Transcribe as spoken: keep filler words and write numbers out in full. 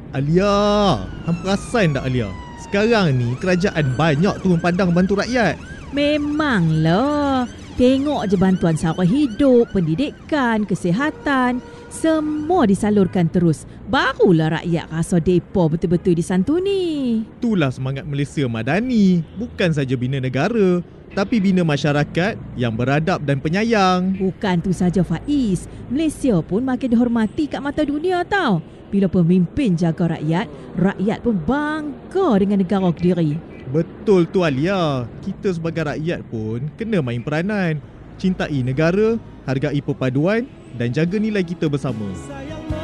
Alia, hang perasan tak Alia? Sekarang ni kerajaan banyak turun padang bantu rakyat. Memanglah. Tengok je bantuan sara hidup, pendidikan, kesihatan, semua disalurkan terus. Barulah rakyat rasa depa betul-betul disantuni. Itulah semangat Malaysia Madani. Bukan saja bina negara, tapi bina masyarakat yang beradab dan penyayang. Bukan tu saja Faiz, Malaysia pun makin dihormati kat mata dunia tau. Bila pemimpin jaga rakyat, rakyat pun bangga dengan negara kediri. Betul tu Alia. Kita sebagai rakyat pun kena main peranan. Cintai negara, hargai perpaduan dan jaga nilai kita bersama.